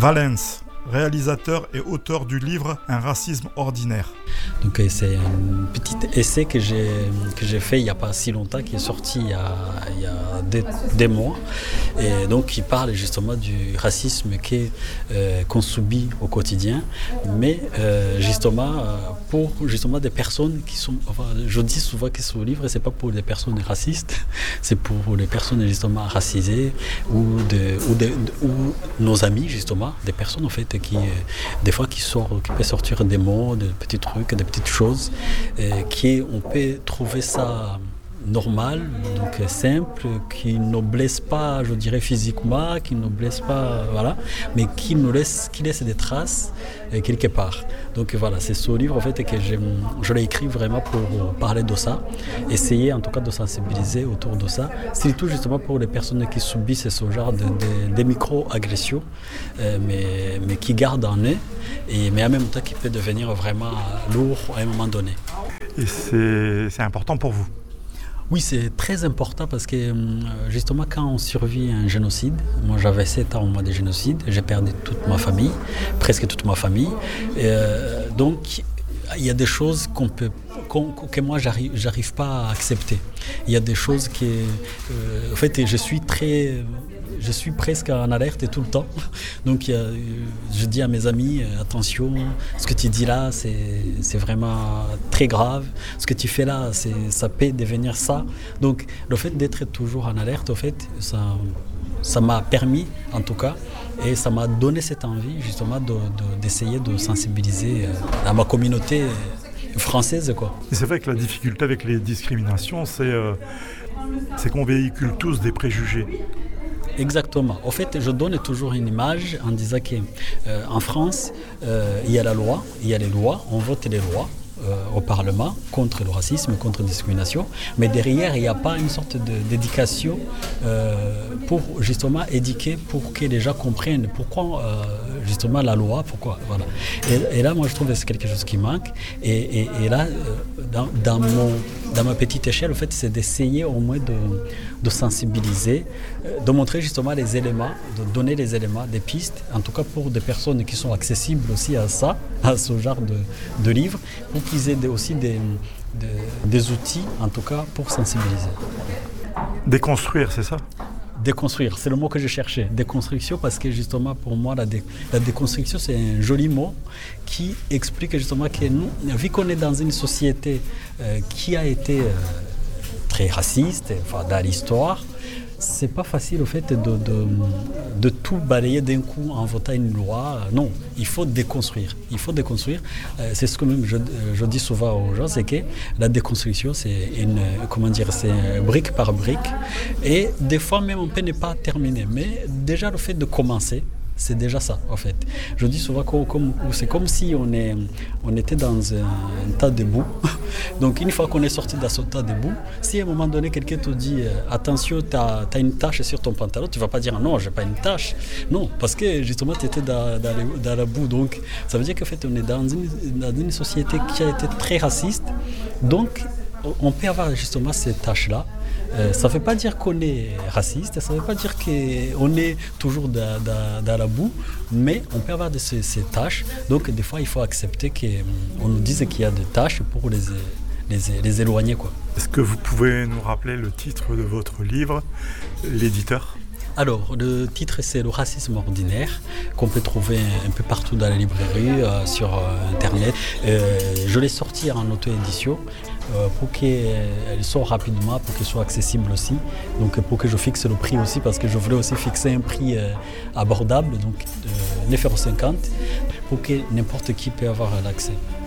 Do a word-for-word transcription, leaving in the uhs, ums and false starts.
Valens, réalisateur et auteur du livre Un racisme ordinaire. Donc c'est un petit essai que j'ai, que j'ai fait il n'y a pas si longtemps, qui est sorti il y a, il y a des, des mois, et donc qui parle justement du racisme qu'est, euh, qu'on subit au quotidien, mais euh, justement pour justement des personnes qui sont, enfin, je dis souvent que ce livre c'est pas pour des personnes racistes, c'est pour les personnes justement racisées ou, de, ou, de, ou nos amis justement, des personnes en fait qui des fois qui sortent, qui peuvent sortir des mots, des petits trucs, des petites choses, et qui on peut trouver ça normal, donc simple, qui ne blesse pas, je dirais physiquement, qui ne blesse pas, voilà, mais qui nous laisse, qui laisse des traces euh, quelque part. Donc voilà, c'est ce livre en fait que je, je l'ai écrit vraiment pour parler de ça, essayer en tout cas de sensibiliser autour de ça, surtout justement pour les personnes qui subissent ce genre de, de, de micro-agressions, euh, mais, mais qui gardent en eux, et, mais en même temps qui peut devenir vraiment lourd à un moment donné. Et c'est, c'est important pour vous? Oui, c'est très important parce que justement quand on survit un génocide, moi j'avais sept ans au mois de génocide, j'ai perdu toute ma famille, presque toute ma famille, euh, donc il y a des choses qu'on peut, qu'on, que moi j'arrive, j'arrive pas à accepter. Il y a des choses qui, euh, en fait, je suis très, je suis presque en alerte tout le temps. Donc il y a, je dis à mes amis, attention, ce que tu dis là, c'est, c'est vraiment très grave. Ce que tu fais là, c'est, ça peut devenir ça. Donc le fait d'être toujours en alerte, en fait, ça, ça m'a permis, en tout cas, et ça m'a donné cette envie justement de, de, d'essayer de sensibiliser à ma communauté française, quoi. Et c'est vrai que la difficulté avec les discriminations, c'est, euh, c'est qu'on véhicule tous des préjugés. Exactement. En fait, je donne toujours une image en disant qu'en euh, France, euh, il y a la loi, il y a les lois, on vote les lois euh, au Parlement contre le racisme, contre la discrimination, mais derrière, il n'y a pas une sorte de, d'éducation euh, pour justement éduquer, pour que les gens comprennent pourquoi euh, justement la loi, pourquoi, voilà. Et, et là, moi, je trouve que c'est quelque chose qui manque. Et, et, et là, dans, dans, mon, dans ma petite échelle, en fait, c'est d'essayer au moins de, de sensibiliser, de montrer justement les éléments, de donner les éléments, des pistes, en tout cas pour des personnes qui sont accessibles aussi à ça, à ce genre de, de livres, pour qu'ils aient aussi des, des, des outils, en tout cas, pour sensibiliser. Déconstruire, c'est ça ? Déconstruire, c'est le mot que je cherchais. Déconstruction, parce que justement, pour moi, la, dé, la déconstruction, c'est un joli mot qui explique justement que nous, vu qu'on est dans une société euh, qui a été euh, très raciste, enfin, dans l'histoire, c'est pas facile au fait de, de, de tout balayer d'un coup en votant une loi. Non, il faut déconstruire. Il faut déconstruire. Euh, c'est ce que même je, je dis souvent aux gens, c'est que la déconstruction, c'est une, comment dire, c'est brique par brique. Et des fois même on peut ne pas terminer. Mais déjà le fait de commencer, c'est déjà ça, en fait. Je dis souvent que c'est comme si on, est, on était dans un, un tas de boue. Donc, une fois qu'on est sorti de ce tas de boue, si à un moment donné, quelqu'un te dit « Attention, tu as une tache sur ton pantalon », tu ne vas pas dire « Non, je n'ai pas une tache ». Non, parce que justement, tu étais dans, dans, les, dans la boue. Donc, ça veut dire qu'en fait, on est dans une, dans une société qui a été très raciste. Donc, on peut avoir justement ces tâches-là. Euh, ça ne veut pas dire qu'on est raciste, ça ne veut pas dire qu'on est toujours dans, dans, dans la boue, mais on peut avoir de ces, ces tâches. Donc des fois, il faut accepter qu'on nous dise qu'il y a des tâches pour les, les, les éloigner, quoi. Est-ce que vous pouvez nous rappeler le titre de votre livre, l'éditeur ? Alors, le titre, c'est « Le racisme ordinaire » qu'on peut trouver un peu partout dans les librairies, euh, sur euh, Internet. Euh, je l'ai sorti en auto-édition euh, pour qu'elle sorte rapidement, pour qu'elle soit accessible aussi. Donc, pour que je fixe le prix aussi, parce que je voulais aussi fixer un prix euh, abordable, donc de neuf euros cinquante, pour que n'importe qui puisse avoir l'accès.